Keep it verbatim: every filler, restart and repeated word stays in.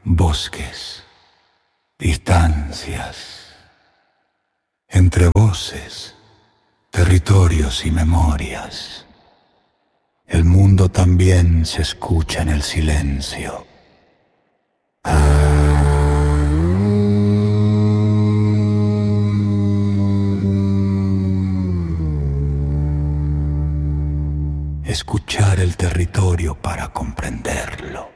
bosques, distancias, entre voces, territorios y memorias. El mundo también se escucha en el silencio. Escuchar el territorio para comprenderlo.